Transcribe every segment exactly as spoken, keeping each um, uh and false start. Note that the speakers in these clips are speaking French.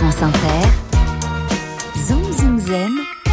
France Inter, Zoom Zoom Zen,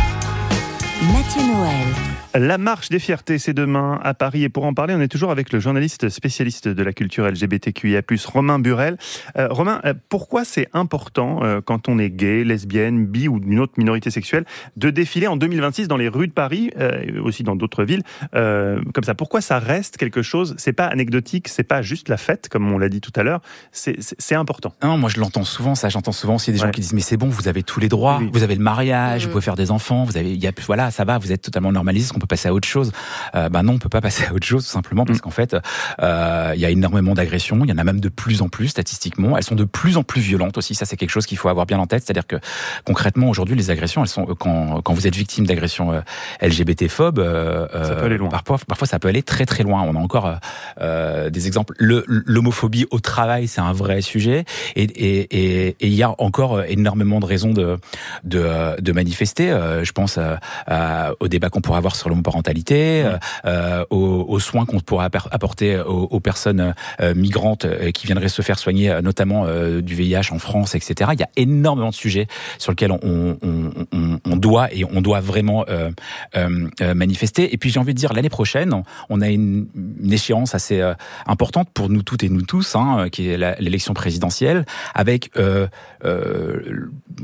Mathieu Noël. La marche des fiertés, c'est demain à Paris. Et pour en parler, on est toujours avec le journaliste spécialiste de la culture L G B T Q I A plus, Romain Burel. Euh, Romain, pourquoi c'est important, euh, quand on est gay, lesbienne, bi ou d'une autre minorité sexuelle, de défiler en deux mille vingt-six dans les rues de Paris, euh, et aussi dans d'autres villes, euh, comme ça? Pourquoi ça reste quelque chose? C'est pas anecdotique, c'est pas juste la fête, comme on l'a dit tout à l'heure. C'est, c'est, c'est important. Non, moi je l'entends souvent, ça. J'entends souvent aussi des gens ouais. qui disent mais c'est bon, vous avez tous les droits, oui. vous avez le mariage, mmh. vous pouvez faire des enfants, vous avez, y a, voilà, ça va, vous êtes totalement normalisé. On peut passer à autre chose. Euh, ben non, on peut pas passer à autre chose, tout simplement parce mmh. qu'en fait, il euh, y a énormément d'agressions. Il y en a même de plus en plus statistiquement. Elles sont de plus en plus violentes aussi. Ça, c'est quelque chose qu'il faut avoir bien en tête. C'est-à-dire que concrètement, aujourd'hui, les agressions, elles sont quand quand vous êtes victime d'agressions euh, L G B T-phobes, euh, ça peut aller loin. Parfois, parfois, ça peut aller très très loin. On a encore euh, des exemples. Le, l'homophobie au travail, c'est un vrai sujet. Et et et il y a encore énormément de raisons de de, de manifester. Euh, je pense à, à, au débat qu'on pourrait avoir sur l'homoparentalité. Euh, aux, aux soins qu'on pourra apporter aux, aux personnes euh, migrantes euh, qui viendraient se faire soigner, euh, notamment euh, du V I H en France, et cetera. Il y a énormément de sujets sur lesquels on, on, on, on doit et on doit vraiment euh, euh, manifester. Et puis j'ai envie de dire, l'année prochaine, on a une, une échéance assez euh, importante pour nous toutes et nous tous, hein, qui est la, l'élection présidentielle, avec euh, euh,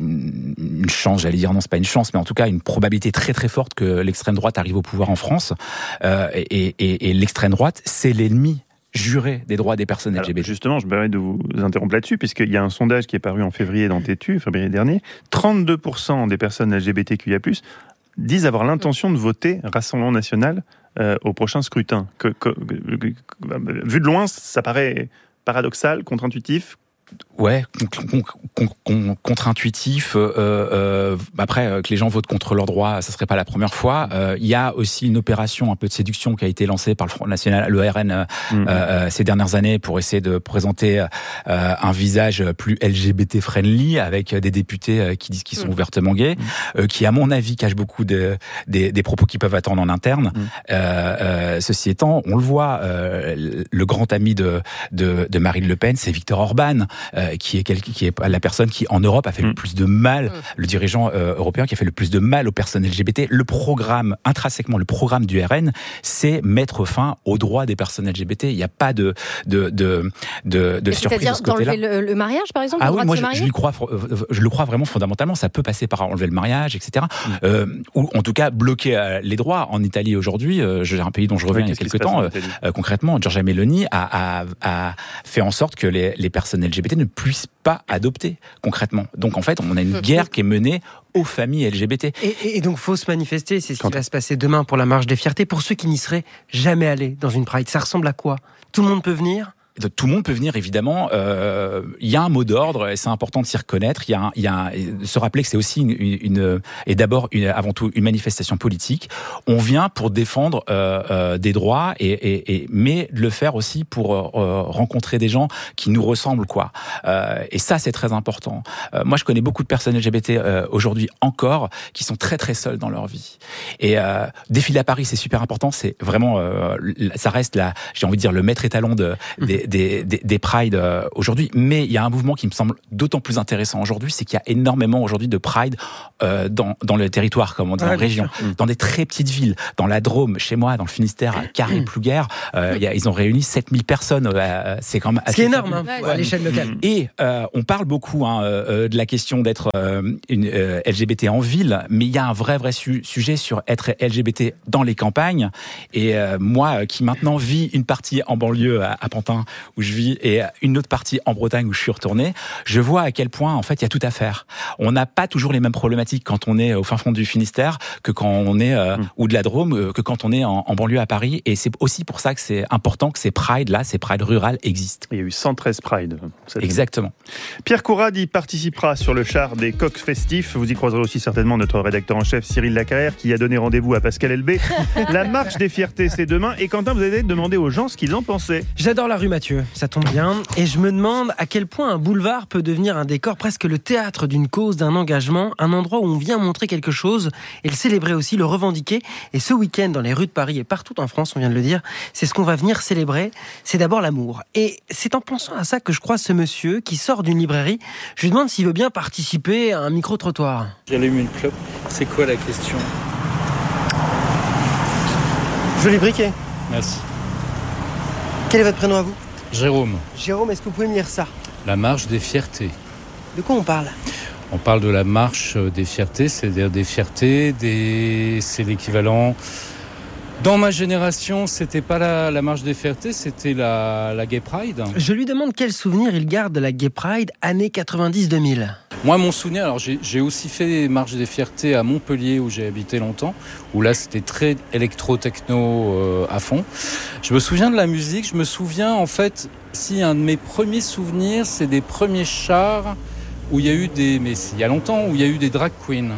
une chance, j'allais dire, non, c'est pas une chance, mais en tout cas une probabilité très très forte que l'extrême droite arrive au pouvoir en France. Euh, et, et, et l'extrême droite, c'est l'ennemi juré des droits des personnes L G B T. Alors justement, je me permets de vous interrompre là-dessus, puisqu'il y a un sondage qui est paru en février dans Tétu, février dernier. trente-deux pour cent des personnes L G B T Q I A plus, disent avoir l'intention de voter Rassemblement National euh, au prochain scrutin. Que, que, que, que, vu de loin, ça paraît paradoxal, contre-intuitif. Ouais, con, con, con, contre-intuitif. Euh, euh, après, euh, que les gens votent contre leurs droits, ça serait pas la première fois. Il euh, y a aussi une opération un peu de séduction qui a été lancée par le Front National, le R N, euh, mmh. euh, ces dernières années pour essayer de présenter euh, un visage plus L G B T-friendly avec des députés qui disent qu'ils sont mmh. ouvertement gays, mmh. euh, qui, à mon avis, cachent beaucoup de, des, des propos qu'ils peuvent attendre en interne. Mmh. Euh, euh, ceci étant, on le voit, euh, le grand ami de, de, de Marine Le Pen, c'est Viktor Orban. Euh, qui est quelqu'un, qui est la personne qui en Europe a fait mmh. le plus de mal, mmh. le dirigeant euh, européen qui a fait le plus de mal aux personnes L G B T. Le programme, intrinsèquement, le programme du R N, c'est mettre fin aux droits des personnes L G B T. Il n'y a pas de de de de, de surprise de ce côté-là. C'est-à-dire d'enlever le, le mariage, par exemple. Ah le oui, droit moi de se je, je, lui crois, je le crois vraiment fondamentalement. Ça peut passer par enlever le mariage, et cetera. Mmh. Euh, ou en tout cas bloquer euh, les droits. En Italie aujourd'hui, euh, j'ai un pays dont je reviens oui, il y a quelques temps. Euh, euh, concrètement, Giorgia Meloni a, a, a fait en sorte que les, les personnes L G B T ne puissent pas adopter concrètement. Donc en fait, on a une guerre qui est menée aux familles L G B T. Et, et donc faut se manifester, c'est ce Quand qui va se passer demain pour la marche des fiertés. Pour ceux qui n'y seraient jamais allés dans une Pride, ça ressemble à quoi? Tout le monde peut venir? Tout le monde peut venir, évidemment. Euh, il y a un mot d'ordre, et c'est important de s'y reconnaître. Il y a, un, il y a un, se rappeler que c'est aussi une, une, une et d'abord une, avant tout une manifestation politique. On vient pour défendre euh, euh, des droits, et, et, et mais le faire aussi pour euh, rencontrer des gens qui nous ressemblent, quoi. Euh, et ça, c'est très important. Euh, moi, je connais beaucoup de personnes L G B T euh, aujourd'hui encore qui sont très très seules dans leur vie. Et euh, défiler à Paris, c'est super important. C'est vraiment, euh, ça reste la, j'ai envie de dire, le maître étalon de des Des, des, des prides euh, aujourd'hui, mais il y a un mouvement qui me semble d'autant plus intéressant aujourd'hui, c'est qu'il y a énormément aujourd'hui de pride euh, dans, dans le territoire, comme on dit ouais, en région, sûr. Dans des très petites villes, dans la Drôme, chez moi, dans le Finistère, à Carré-Plouguer, euh, y a, ils ont réuni sept mille personnes, euh, c'est quand même assez... C'est énorme, hein, ouais, à l'échelle locale. Et euh, on parle beaucoup hein, euh, de la question d'être euh, une euh, L G B T en ville, mais il y a un vrai vrai su- sujet sur être L G B T dans les campagnes, et euh, moi qui maintenant vis une partie en banlieue à, à Pantin, où je vis, et une autre partie en Bretagne où je suis retourné, je vois à quel point, en fait, il y a tout à faire. On n'a pas toujours les mêmes problématiques quand on est au fin fond du Finistère que quand on est, euh, mmh. ou de la Drôme, euh, que quand on est en, en banlieue à Paris. Et c'est aussi pour ça que c'est important que ces Pride-là, ces Pride rurales existent. Il y a eu cent treize Pride. Exactement. Pierre Courade y participera sur le char des coqs festifs. Vous y croiserez aussi certainement notre rédacteur en chef Cyril Lacarrière qui a donné rendez-vous à Pascal Elbé. La marche des fiertés, c'est demain. Et Quentin, vous avez demandé aux gens ce qu'ils en pensaient. J'adore la rue Mathieu. Mathieu, ça tombe bien. Et je me demande à quel point un boulevard peut devenir un décor, presque le théâtre d'une cause, d'un engagement, un endroit où on vient montrer quelque chose et le célébrer aussi, le revendiquer. Et ce week-end, dans les rues de Paris et partout en France, on vient de le dire, c'est ce qu'on va venir célébrer. C'est d'abord l'amour. Et c'est en pensant à ça que je croise ce monsieur qui sort d'une librairie. Je lui demande s'il veut bien participer à un micro-trottoir. J'allume une clope. C'est quoi la question ? Joli briquet. Merci. Quel est votre prénom à vous ? Jérôme. Jérôme, est-ce que vous pouvez me lire ça ? La marche des fiertés. De quoi on parle ? On parle de la marche des fiertés, c'est-à-dire des fiertés, des... c'est l'équivalent... Dans ma génération, c'était pas la, la marche des fiertés, c'était la, la Gay Pride. Je lui demande quel souvenir il garde de la Gay Pride années quatre-vingt-dix deux mille. Moi, mon souvenir, alors j'ai, j'ai aussi fait des marches des fiertés à Montpellier où j'ai habité longtemps, où là c'était très électro-techno euh, à fond. Je me souviens de la musique, je me souviens en fait, si un de mes premiers souvenirs, c'est des premiers chars où il y a eu des, mais il y a longtemps, où il y a eu des drag queens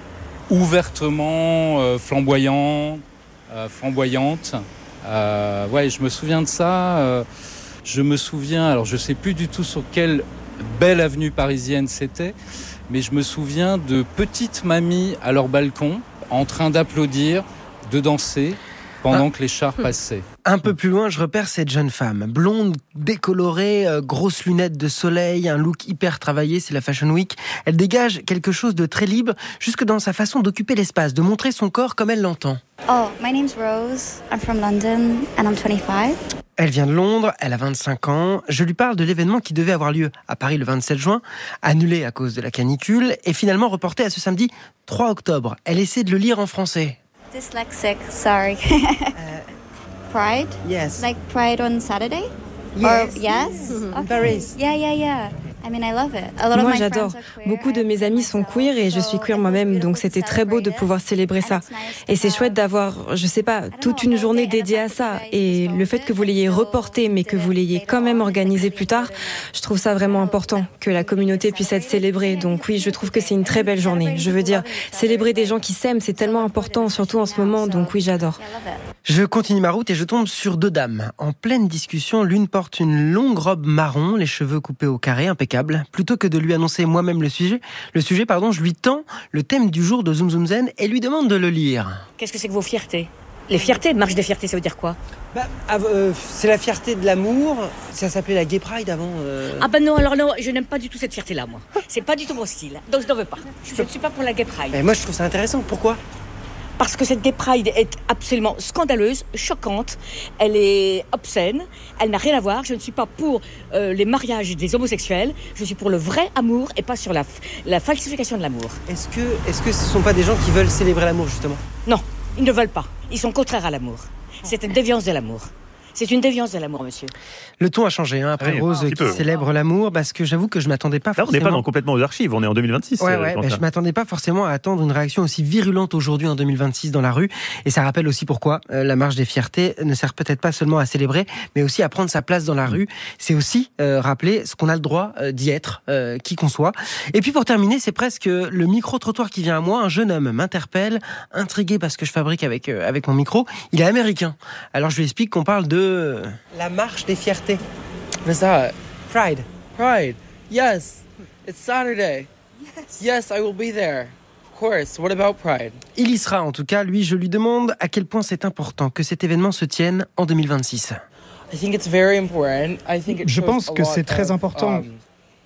ouvertement euh, flamboyants. Euh, flamboyante. Euh, ouais, je me souviens de ça. Euh, je me souviens, alors je sais plus du tout sur quelle belle avenue parisienne c'était, mais je me souviens de petites mamies à leur balcon en train d'applaudir, de danser pendant ah. que les chars passaient. Un peu plus loin, je repère cette jeune femme, blonde, décolorée, euh, grosses lunettes de soleil, un look hyper travaillé, c'est la Fashion Week. Elle dégage quelque chose de très libre, jusque dans sa façon d'occuper l'espace, de montrer son corps comme elle l'entend. Oh, my name's Rose. I'm from London and I'm twenty-five. Elle vient de Londres, elle a vingt-cinq ans. Je lui parle de l'événement qui devait avoir lieu à Paris le vingt-sept juin, annulé à cause de la canicule, et finalement reporté à ce samedi trois octobre. Elle essaie de le lire en français. Dyslexic, sorry. uh, pride? Yes. Like Pride on Saturday? Yes. Or, yes? Okay. Paris. Yeah, yeah, yeah. I mean, I love it. A lot Moi, of my j'adore. friends are queer. Beaucoup de mes amis sont queer et je suis queer moi-même, donc c'était très beau de pouvoir célébrer ça. Et c'est chouette d'avoir, je sais pas, toute une journée dédiée à ça. Et le fait que vous l'ayez reporté, mais que vous l'ayez quand même organisé plus tard, je trouve ça vraiment important, que la communauté puisse être célébrée. Donc oui, je trouve que c'est une très belle journée. Je veux dire, célébrer des gens qui s'aiment, c'est tellement important, surtout en ce moment, donc oui, j'adore. Je continue ma route et je tombe sur deux dames. En pleine discussion, l'une porte une longue robe marron, les cheveux coupés au carré, impeccable. Plutôt que de lui annoncer moi-même le sujet, le sujet, pardon, je lui tends le thème du jour de Zoom Zoom Zen et lui demande de le lire. Qu'est-ce que c'est que vos fiertés ? Les fiertés, marche des fiertés, ça veut dire quoi ? Bah, euh, c'est la fierté de l'amour. Ça s'appelait la Gay Pride avant. Euh... Ah ben non, alors non, je n'aime pas du tout cette fierté-là, moi. C'est pas du tout mon style, donc je n'en veux pas. Je ne suis pas pour la Gay Pride. Mais moi, je trouve ça intéressant. Pourquoi ? Parce que cette Gay Pride est absolument scandaleuse, choquante, elle est obscène, elle n'a rien à voir. Je ne suis pas pour euh, les mariages des homosexuels, je suis pour le vrai amour et pas sur la, la falsification de l'amour. Est-ce que, est-ce que ce ne sont pas des gens qui veulent célébrer l'amour, justement ? Non, ils ne veulent pas. Ils sont contraires à l'amour. C'est une déviance de l'amour. C'est une déviance de l'amour, monsieur. Le ton a changé, hein, après oui, Rose qui peu. célèbre l'amour, parce que j'avoue que je ne m'attendais pas Là, forcément... on n'est pas dans complètement aux archives, on est en deux mille vingt-six. Ouais, ouais, mais je ne m'attendais pas forcément à attendre une réaction aussi virulente aujourd'hui en deux mille vingt-six dans la rue. Et ça rappelle aussi pourquoi euh, la marche des fiertés ne sert peut-être pas seulement à célébrer, mais aussi à prendre sa place dans la rue. C'est aussi euh, rappeler ce qu'on a le droit euh, d'y être, euh, qui qu'on soit. Et puis pour terminer, c'est presque le micro-trottoir qui vient à moi. Un jeune homme m'interpelle, intrigué parce que je fabrique avec, euh, avec mon micro. Il est américain. Alors je lui explique qu'on parle de... La marche des fiertés. What's that? Pride. Pride. Yes. It's Saturday. Yes. Yes, I will be there. Of course. What about Pride? Il y sera en tout cas. Lui, je lui demande à quel point c'est important que cet événement se tienne en deux mille vingt-six. I think it's very important. I think it Je pense que c'est très important. Um,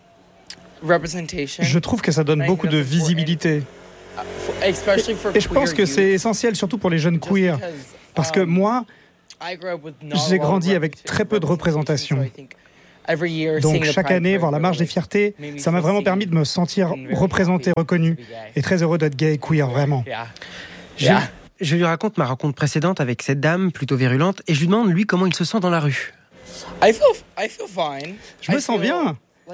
representation. Je trouve que ça donne beaucoup de visibilité. Et je pense que c'est essentiel, surtout pour les jeunes queer. Parce que moi, j'ai grandi avec très peu de représentation. Donc chaque année, voir la marche des fiertés, ça m'a vraiment permis de me sentir représenté, reconnu, et très heureux d'être gay et queer, vraiment. Je, je lui raconte ma rencontre précédente avec cette dame plutôt virulente, et je lui demande, lui, comment il se sent dans la rue. Je me sens bien.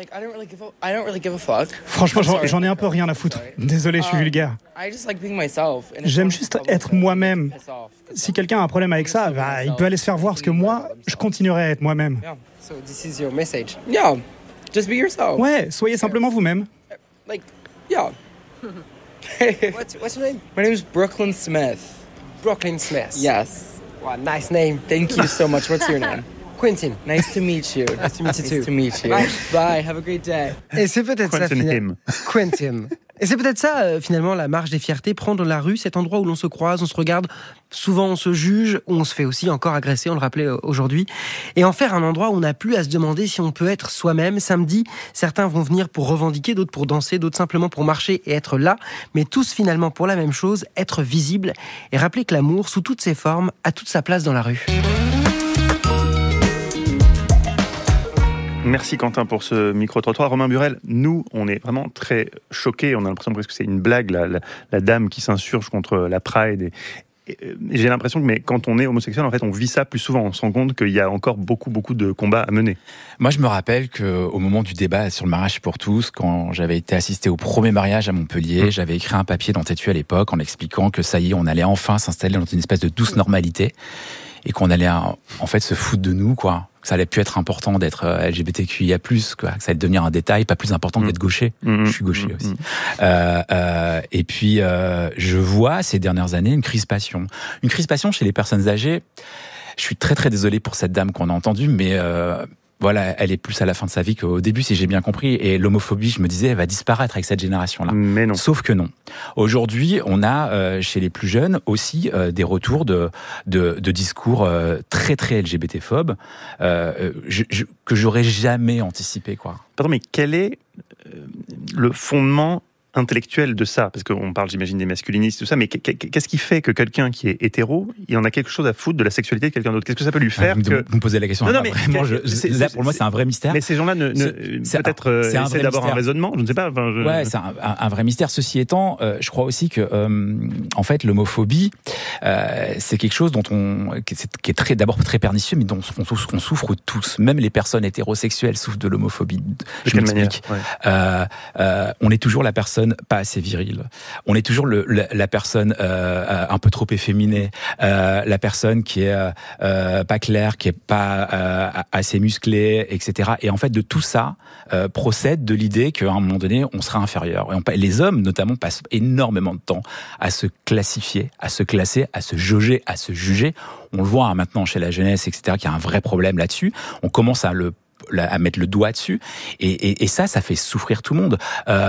Franchement, j'en, j'en ai un peu rien à foutre. Désolé, je suis vulgaire. J'aime juste être moi-même. Si quelqu'un a un problème avec ça, bah, il peut aller se faire voir, parce que moi, je continuerai à être moi-même. Ouais, soyez simplement vous-même. What's your name? My name is Brooklyn Smith. Brooklyn Smith. Yes. Wow, nice name. Thank you so much. What's your name? Quentin. Nice to meet you. Nice to meet you too. Nice to meet you. Bye. Bye. Have a great day. Et c'est peut-être Quentin ça, finalement. him. Quentin. Et c'est peut-être ça, euh, finalement, la marche des fiertés, prendre la rue, cet endroit où l'on se croise, on se regarde, souvent on se juge, où on se fait aussi encore agresser, on le rappelait euh, aujourd'hui, et en faire un endroit où on n'a plus à se demander si on peut être soi-même. Samedi, certains vont venir pour revendiquer, d'autres pour danser, d'autres simplement pour marcher et être là, mais tous finalement pour la même chose, être visible, et rappeler que l'amour, sous toutes ses formes, a toute sa place dans la rue. Merci Quentin pour ce micro-trottoir. Romain Burel, nous, on est vraiment très choqués. On a l'impression presque que c'est une blague, la, la, la dame qui s'insurge contre la Pride. Et, et, et j'ai l'impression que mais quand on est homosexuel, en fait, on vit ça plus souvent. On se rend compte qu'il y a encore beaucoup, beaucoup de combats à mener. Moi, je me rappelle qu'au moment du débat sur le mariage pour tous, quand j'avais été assisté au premier mariage à Montpellier, mmh. j'avais écrit un papier dans Tétu à l'époque en expliquant que ça y est, on allait enfin s'installer dans une espèce de douce normalité et qu'on allait en fait se foutre de nous, quoi. Ça allait plus être important d'être L G B T Q I A plus, quoi. Que ça allait devenir un détail, pas plus important que d'être gaucher. Mmh. Je suis gaucher mmh. aussi. Mmh. Euh, euh, et puis, euh, je vois ces dernières années une crispation. Une crispation chez les personnes âgées. Je suis très très désolé pour cette dame qu'on a entendue, mais euh, voilà, elle est plus à la fin de sa vie qu'au début, si j'ai bien compris. Et l'homophobie, je me disais, elle va disparaître avec cette génération-là. Mais non. Sauf que non. Aujourd'hui, on a euh, chez les plus jeunes aussi euh, des retours de, de, de discours euh, très très L G B T-phobes euh, je, je, que j'aurais jamais anticipé, quoi. Pardon, mais quel est euh, le fondement intellectuel de ça, parce qu'on parle, j'imagine, des masculinistes, tout ça, mais qu'est-ce qui fait que quelqu'un qui est hétéro, il en a quelque chose à foutre de la sexualité de quelqu'un d'autre? Qu'est-ce que ça peut lui faire? Vous, que... vous me posez la question. Non, non, mais vraiment, je, c'est, là, c'est, pour moi, c'est un vrai mystère. Mais ces gens-là, ne, ne, c'est, peut-être euh, c'est un essaient d'avoir mystère. Un raisonnement, je ne sais pas. Enfin, je... Ouais, c'est un, un, un vrai mystère. Ceci étant, euh, je crois aussi que, euh, en fait, l'homophobie, euh, c'est quelque chose dont on, qui est, qui est très, d'abord très pernicieux, mais dont on, on souffre tous. Même les personnes hétérosexuelles souffrent de l'homophobie. Je de m'explique. Ouais. Euh, euh, on est toujours la personne pas assez virile. On est toujours le, la, la personne euh, un peu trop efféminée, euh, la personne qui est euh, pas claire, qui est pas euh, assez musclée, et cetera. Et en fait, de tout ça euh, procède de l'idée qu'à un moment donné, on sera inférieur. Et on, les hommes, notamment, passent énormément de temps à se classifier, à se classer, à se jauger, à se juger. On le voit hein, maintenant chez la jeunesse, et cetera, qu'il y a un vrai problème là-dessus. On commence à le à mettre le doigt dessus, et, et, et ça, ça fait souffrir tout le monde.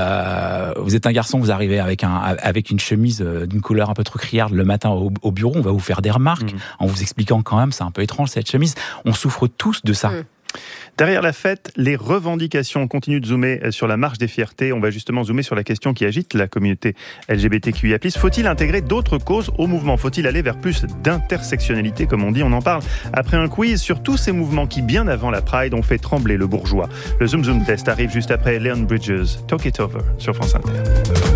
Euh, vous êtes un garçon, vous arrivez avec un avec une chemise d'une couleur un peu trop criarde le matin au, au bureau, on va vous faire des remarques mmh. en vous expliquant quand même, c'est un peu étrange cette chemise. On souffre tous de ça. Mmh. Derrière la fête, les revendications continuent de zoomer sur la marche des fiertés. On va justement zoomer sur la question qui agite la communauté L G B T Q I A plus. Faut-il intégrer d'autres causes au mouvement? Faut-il aller vers plus d'intersectionnalité, comme on dit? On en parle après un quiz sur tous ces mouvements qui, bien avant la Pride, ont fait trembler le bourgeois. Le Zoom Zoom Test arrive juste après Leon Bridges, Talk It Over, sur France Inter.